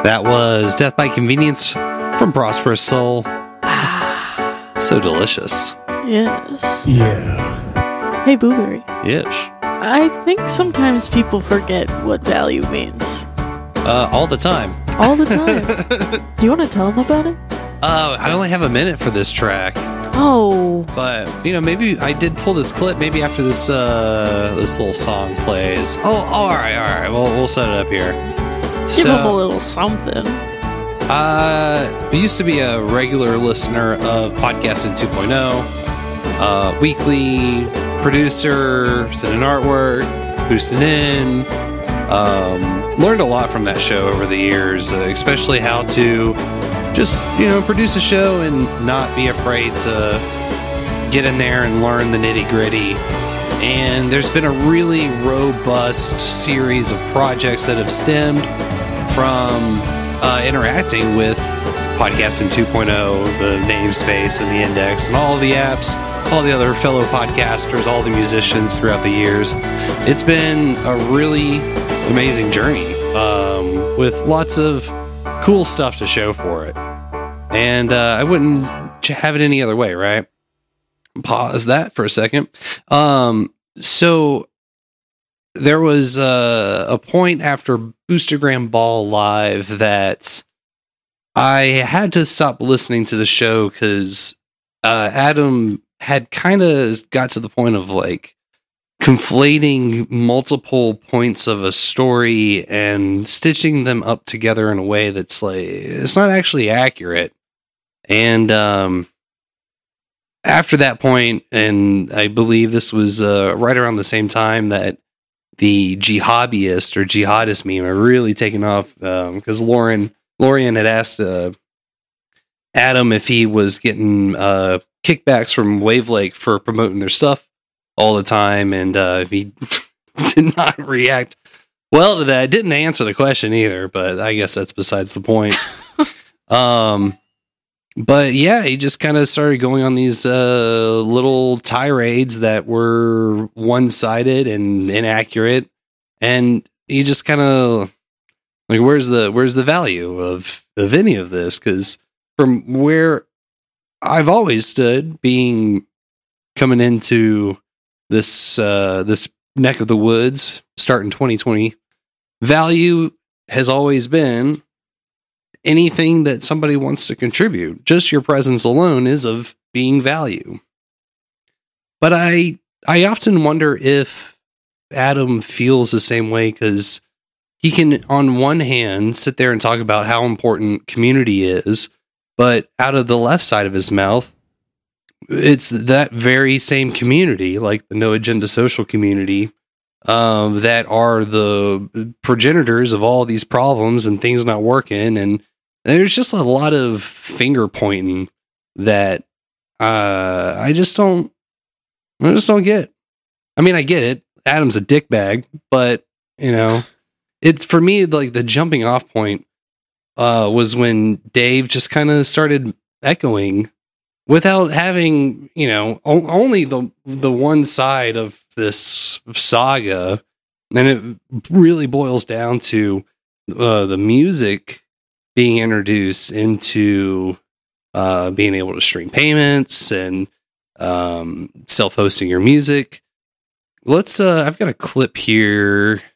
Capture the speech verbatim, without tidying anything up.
That was Death by Convenience from Prosperous Soul. So delicious. Yes. Yeah. Hey, Blueberry. Yes. I think sometimes people forget what value means. Uh, all the time. All the time. Do you want to tell them about it? Uh, I only have a minute for this track. Oh. But, you know, maybe I did pull this clip maybe after this uh, this little song plays. Oh, all right, all right. Well, we'll set it up here. Give so, them a little something. Uh, I used to be a regular listener of Podcasting two point oh, uh, weekly producer, sending artwork, boosting in. Um, learned a lot from that show over the years, uh, especially how to just, you know, produce a show and not be afraid to get in there and learn the nitty gritty. And there's been a really robust series of projects that have stemmed from uh, interacting with Podcasting two point oh, the namespace and the index and all the apps, all the other fellow podcasters, all the musicians throughout the years. It's been a really amazing journey um, with lots of cool stuff to show for it. And uh, I wouldn't have it any other way, right? Pause that for a second. Um, so there was uh, a point after Boostergram Ball Live that I had to stop listening to the show because uh, Adam had kind of got to the point of like conflating multiple points of a story and stitching them up together in a way that's like, it's not actually accurate. And um, after that point, and I believe this was uh, right around the same time that the jihadist or jihadist meme are really taken off, because um, Lauren Lorian had asked uh, Adam if he was getting uh, kickbacks from Wavelake for promoting their stuff all the time, and uh, he did not react well to that. Didn't answer the question either, but I guess that's besides the point. um, but yeah, he just kind of started going on these uh, little tirades that were one-sided and inaccurate, and he just kind of like, where's the where's the value of of any of this? Because from where I've always stood, being coming into this uh, this neck of the woods, starting twenty twenty, value has always been anything that somebody wants to contribute. Just your presence alone is of being value. But I I often wonder if Adam feels the same way, because he can, on one hand, sit there and talk about how important community is, but out of the left side of his mouth, it's that very same community, like the No Agenda Social community, um, that are the progenitors of all these problems and things not working. And there's just a lot of finger pointing that uh, I just don't, I just don't get. I mean, I get it. Adam's a dickbag, but you know, it's for me like the jumping off point uh, was when Dave just kind of started echoing without having, you know, o- only the the one side of this saga. And it really boils down to uh, the music being introduced into uh, being able to stream payments and um, self-hosting your music. Let's, uh, I've got a clip here